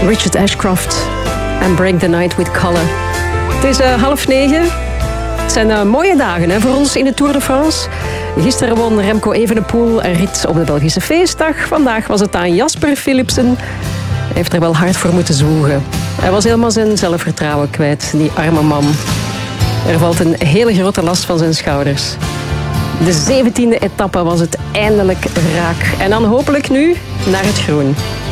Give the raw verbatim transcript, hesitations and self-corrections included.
Richard Ashcroft en Break the Night with Color. Het is uh, half negen. Het zijn uh, mooie dagen hè, voor ons in de Tour de France. Gisteren won Remco Evenepoel een rit op de Belgische feestdag. Vandaag was het aan Jasper Philipsen. Hij heeft er wel hard voor moeten zwoegen. Hij was helemaal zijn zelfvertrouwen kwijt, die arme man. Er valt een hele grote last van zijn schouders. De zeventiende etappe was het eindelijk raak. En dan hopelijk nu naar het groen.